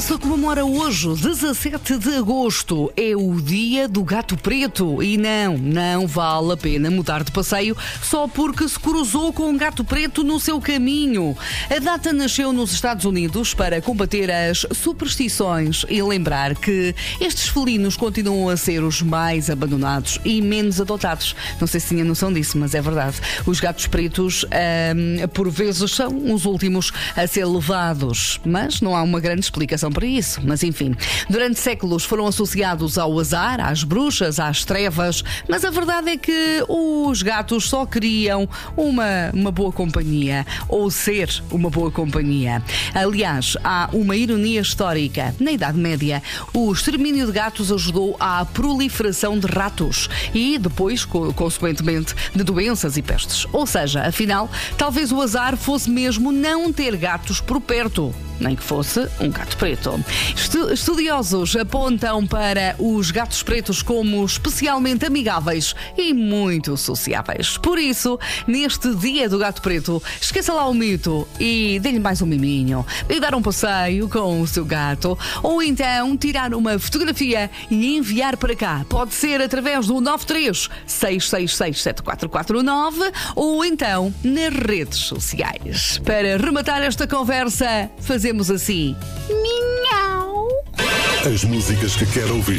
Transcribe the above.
se comemora hoje, 17 de agosto. É o dia do gato preto. E não vale a pena mudar de passeio só porque se cruzou com um gato preto no seu caminho. A data nasceu nos Estados Unidos para combater as superstições e lembrar que estes felinos continuam a ser os mais abandonados e menos adotados. Não sei se tinha noção disso, mas é verdade. Os gatos pretos, por vezes, são os últimos a ser levados. Mas não há uma grande explicação para isso. Mas enfim, durante séculos foram associados ao azar, às bruxas, às trevas. Mas a verdade é que os gatos só queriam uma boa companhia, ou ser uma boa companhia. Aliás, há uma ironia histórica. Na Idade Média, o extermínio de gatos ajudou à proliferação de ratos e depois, consequentemente, de doenças e pestes. Ou seja, afinal, talvez o azar fosse mesmo não ter gatos por perto. Nem que fosse um gato preto. Estudiosos apontam para os gatos pretos como especialmente amigáveis e muito sociáveis. Por isso, neste dia do gato preto, esqueça lá o mito e dê-lhe mais um miminho. E dar um passeio com o seu gato. Ou então tirar uma fotografia e enviar para cá. Pode ser através do 93-666-7449 ou então nas redes sociais. Para rematar esta conversa, fazemos assim. Minhau! As músicas que quer ouvir